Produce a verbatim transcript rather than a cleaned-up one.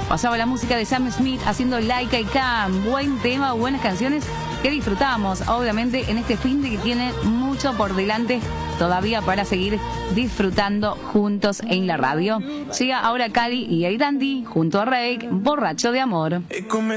Pasaba la música de Sam Smith haciendo Like I Can. Buen tema, buenas canciones que disfrutamos, obviamente, en este fin de que tiene mucho por delante todavía para seguir disfrutando juntos en la radio. Llega ahora Cali y Aidandy junto a Rake, Borracho de Amor.